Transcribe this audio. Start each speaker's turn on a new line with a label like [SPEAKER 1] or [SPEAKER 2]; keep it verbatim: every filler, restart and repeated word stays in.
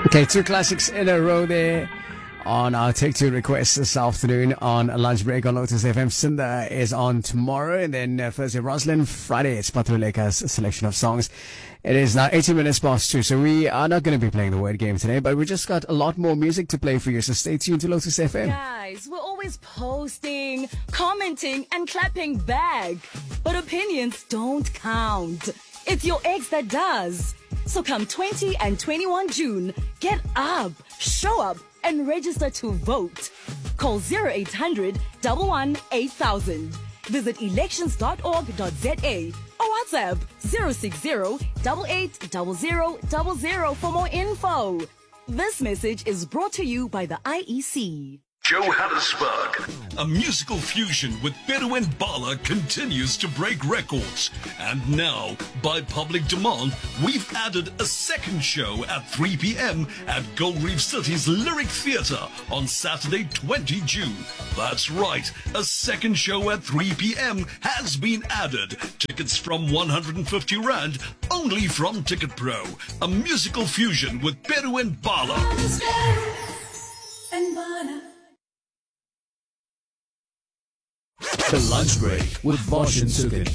[SPEAKER 1] Okay, two classics in a row there on our Take Two request this afternoon on a lunch break on Lotus F M. Cinder is on tomorrow, and then uh, Thursday, Roslyn. Friday, it's Patruleka's selection of songs. It is now eighteen minutes past two, so we are not going to be playing the word game today, but we just got a lot more music to play for you, so stay tuned to Lotus F M.
[SPEAKER 2] Guys, we're always posting, commenting, and clapping back, but opinions don't count. It's your ex that does. So come twentieth and twenty-first of June, get up, show up, and register to vote. Call zero eight hundred, one one eight thousand. Visit elections dot org dot za or WhatsApp zero six zero, eight eight zero zero zero zero for more info. This message is brought to you by the I E C.
[SPEAKER 3] Johannesburg. A musical fusion with Bedouin Bala continues to break records. And now, by public demand, we've added a second show at three p.m. at Gold Reef City's Lyric Theatre on Saturday, twentieth of June. That's right, a second show at three p.m. has been added. Tickets from one hundred fifty rand, only from Ticket Pro. A musical fusion with Bedouin Bala.
[SPEAKER 2] And Bala.
[SPEAKER 1] The Lunch Break with Bosch and Sugan.